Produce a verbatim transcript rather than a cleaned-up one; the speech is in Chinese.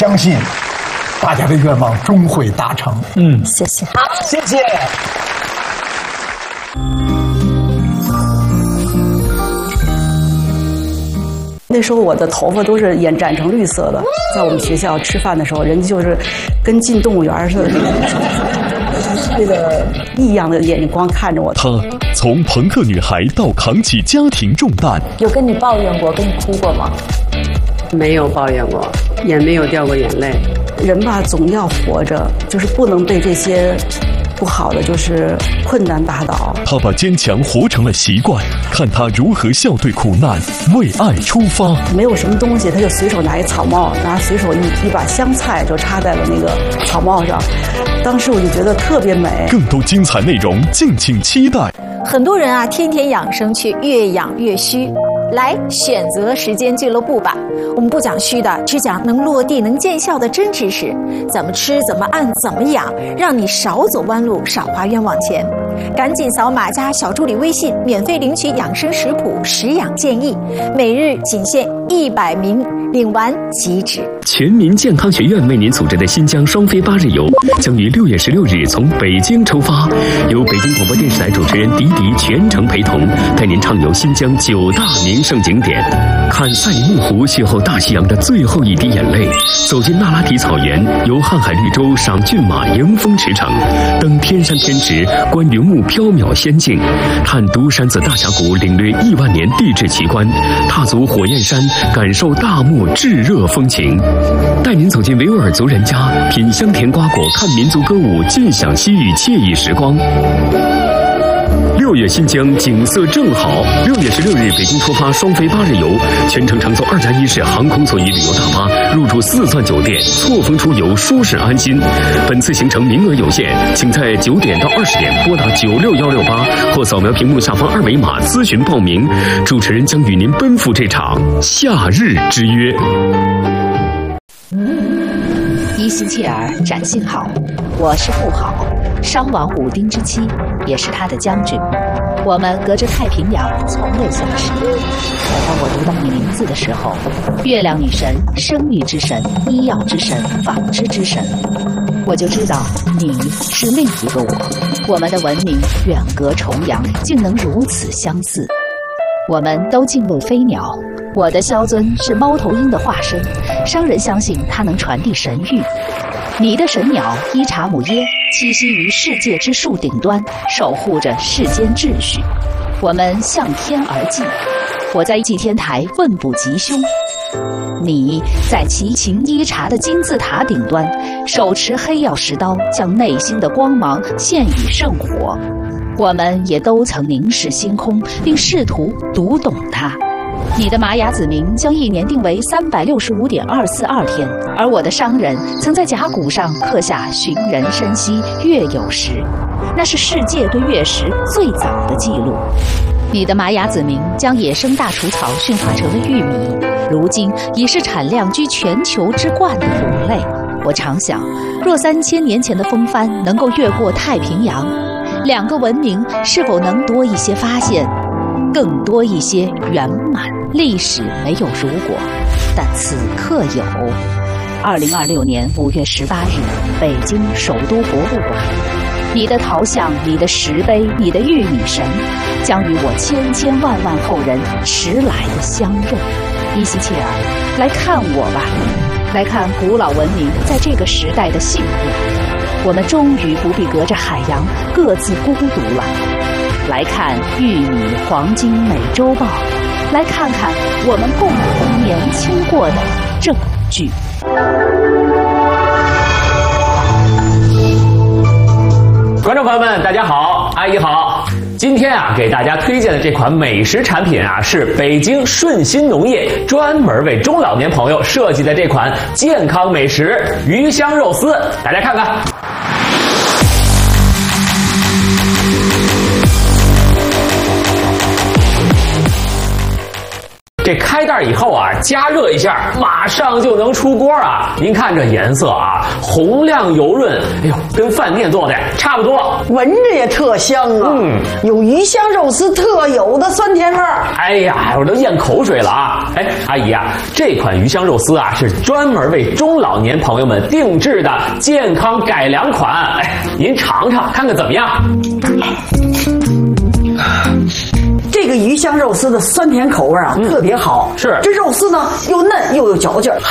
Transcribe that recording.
相信大家的愿望终会达成。 嗯，谢谢， 好，谢谢。 那时候我的头发都是眼染成绿色的，在我们学校吃饭的时候，人家就是跟进动物园似的，那个异样的眼光看着我。 她从朋克女孩到扛起家庭重担， 有跟你抱怨过，跟你哭过吗？ 没有抱怨过，也没有掉过眼泪。 人吧，总要活着，就是不能被这些不好的就是困难打倒。 她把坚强活成了习惯，看她如何笑对苦难，为爱出发。 没有什么东西，她就随手拿一草帽，拿随手一一把香菜就插在了那个草帽上。当时我就觉得特别美。 更多精彩内容，敬请期待。 很多人啊，天天养生，却越养越虚。来选择时间俱乐部吧，我们不讲虚的，只讲能落地能见效的真知识。怎么吃，怎么按，怎么养，让你少走弯路，少花冤枉钱。赶紧扫码加小助理微信，免费领取养生食谱、食养建议，每日仅限一百名，领完即止。 全民健康学院为您组织的新疆双飞八日游将于六月十六日从北京出发，由北京广播电视台主持人迪迪全程陪同，带您畅游新疆九大名胜景点，看赛里木湖邂逅大西洋的最后一滴眼泪，走进那拉提草原，游瀚海绿洲，赏骏马，迎风驰骋，登天山天池，观云雾缥缈仙境，探独山子大峡谷，领略亿万年地质奇观，踏足火焰山，感受大漠炙热风情，带您走进维吾尔族人家，品香甜瓜果，看民族歌舞，尽享西域惬意时光。六月新疆景色正好，六月十六日北京出发双飞八日游，全程乘坐二加一式航空座椅旅游大巴，入住四钻酒店，错峰出游，舒适安心。本次行程名额有限，请在九点到二十点拨打九六幺六八或扫描屏幕下方二维码咨询报名。主持人将与您奔赴这场夏日之约。 伊西切尔展信好，我是妇好，商王武丁之妻，也是他的将军。我们隔着太平洋从未相识。当我读到你名字的时候，月亮女神、生育之神、医药之神、纺织之神，我就知道你是另一个我。我们的文明远隔重洋，竟能如此相似。我们都敬畏飞鸟，我的萧尊是猫头鹰的化身，商人相信它能传递神谕。你的神鸟伊查姆耶栖息于世界之树顶端，守护着世间秩序。我们向天而祭，我在祭天台问卜吉凶，你在齐秦伊察的金字塔顶端，手持黑曜石刀，将内心的光芒献与圣火。我们也都曾凝视星空，并试图读懂它。你的玛雅子民将一年定为三百六十五点二四二天，而我的商人曾在甲骨上刻下寻人深溪月有时，那是世界对月食最早的记录。你的玛雅子民将野生大除草驯化成了玉米，如今已是产量居全球之冠的谷类。我常想，若三千年前的风帆能够越过太平洋，两个文明是否能多一些发现，更多一些圆满？历史没有如果，但此刻有。二零二六年五月十八日，北京首都博物馆，你的陶像、你的石碑、你的玉女神，将与我千千万万后人迟来的相认。伊西切尔，来看我吧，来看古老文明在这个时代的幸福。我们终于不必隔着海洋各自孤独了。来看玉米黄金美洲豹，来看看我们共同年轻过的证据。 观众朋友们，大家好，阿姨好。今天啊，给大家推荐的这款美食产品啊，是北京顺心农业专门为中老年朋友设计的这款健康美食鱼香肉丝，大家看看。 这开袋以后啊，加热一下，马上就能出锅啊。您看这颜色啊，红亮油润，哎呦，跟饭店做的差不多， 闻着也特香啊。嗯，有鱼香肉丝特有的酸甜味儿。 哎呀，我都咽口水了啊！哎，阿姨啊，这款鱼香肉丝啊是专门为中老年朋友们定制的健康改良款。哎，您尝尝看看怎么样？ 这个鱼香肉丝的酸甜口味啊、嗯、特别好， 是这肉丝呢又嫩又有嚼劲儿，